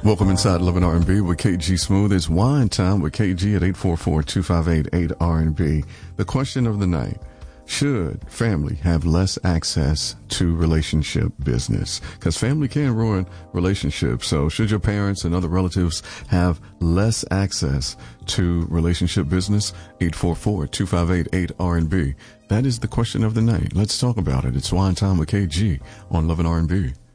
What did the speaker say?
Welcome inside Love and R&B with KG Smooth. It's Wine Time with KG at 844-258-8RB. The question of the night: should family have less access to relationship business? Because family can ruin relationships. So should your parents and other relatives have less access to relationship business? 844-258-8RB. That is the question of the night. Let's talk about it. It's Wine Time with KG on Love and R&B.